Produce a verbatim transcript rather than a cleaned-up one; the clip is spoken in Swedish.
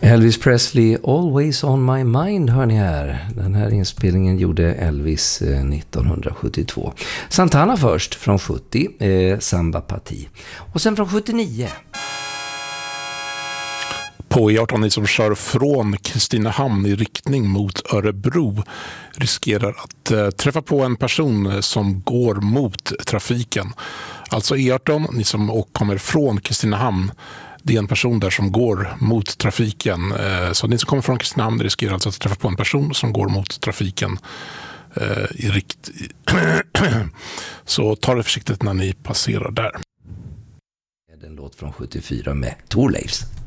Elvis Presley, Always on my mind, hör ni här. Den här inspelningen gjorde Elvis eh, nittonhundrasjuttiotvå. Santana först, från sjuttio, eh, Samba Parti. Och sen från sjuttionio. På E arton, ni som kör från Kristinehamn i riktning mot Örebro riskerar att eh, träffa på en person som går mot trafiken. Alltså E arton, ni som och kommer från Kristinehamn, det är en person där som går mot trafiken. Eh, så ni som kommer från Kristinehamn riskerar alltså att träffa på en person som går mot trafiken eh, i rikt... Så ta det försiktigt när ni passerar där. En låt från sjuttiofyra med Thorleifs.